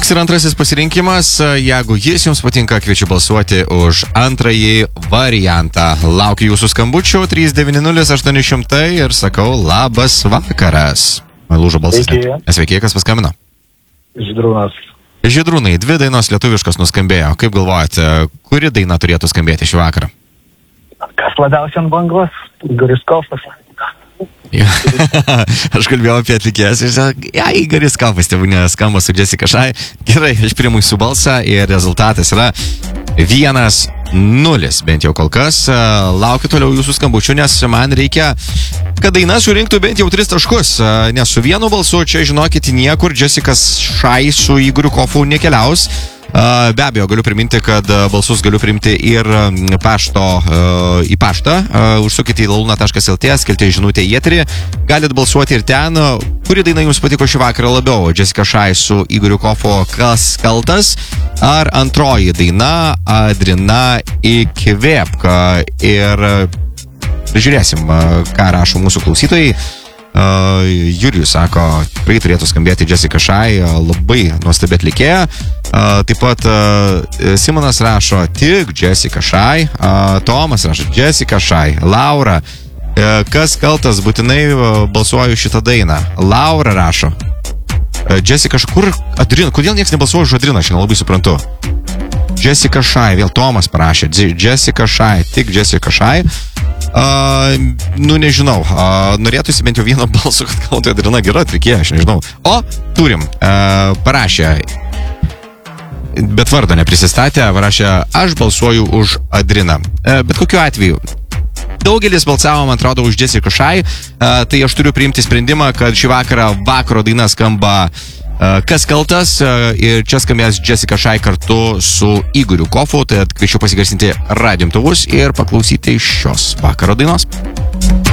Toks yra antrasis pasirinkimas. Jeigu jis jums patinka, kviečiu balsuoti už antrąjį variantą. Laukiu jūsų skambučių 390-800 ir sakau labas vakaras. Man lūžo balsas. Sveiki, kas paskambino? Žydrūnas. Žydrūnai, 2 dainos lietuviškos nuskambėjo. Kaip galvojate, kuri daina turėtų skambėti šį vakarą? Kas labiausiai ant bangos? Igoris Kofas. Aš kalbėjau apie atlikėjas ir Igoris Kofas, tėvūnė skamba su Jessica Shy. Gerai, aš priimu jūsų balsą ir rezultatas yra 1-0, bent jau kol kas. Laukiu toliau jūsų skambučių, nes man reikia, kad daina surinktų bent jau 3 taškus. Nes su vienu balsu čia, žinokit, niekur Jessica Shy su Igoriu Kofu nekeliaus. Be abejo, galiu priminti, kad balsus galiu priimti ir į paštą. Užsukite į laluna.lt, skelti žinutę į eterį. Galit balsuoti ir ten. Kuri daina jums patiko šį vakarą labiau? Jessica Shy su Igoriu Kofu Kas kaltas? Ar antroji daina Adrina Įkvėpk? Ir žiūrėsim, ką rašo mūsų klausytojai. Jurijus sako, tikrai turėtų skambėti Jessica Shy, labai nuostabi atlikėja. Taip pat Simonas rašo, tik Jessica Shy. Tomas rašo, Jessica Shy. Laura, kas kaltas, būtinai balsuoju šitą dainą. Laura rašo, Jessica Shy, kur Adrina, kodėl niekas nebalsuoja už Adriną, aš nelabai suprantu. Jessica Shy, vėl Tomas parašė, Jessica Shy, tik Jessica Shy. Nežinau, norėtųsi bent jau vieno balso, kad kaltų Adrina gera atlikėja, aš nežinau. O, turim, parašė, bet vardo neprisistatė, parašė, aš balsuoju už Adriną. Bet kokiu atveju, daugelis balsavo, man atrodo, už Jessica Shy, tai aš turiu priimti sprendimą, kad šį vakarą vakaro daina skamba Kas kaltas ir čia skambės Jessica Shy kartu su Igoriu Kofu, tai kviečiu pasigarsinti radijo imtuvus ir paklausyti šios vakaro dainos.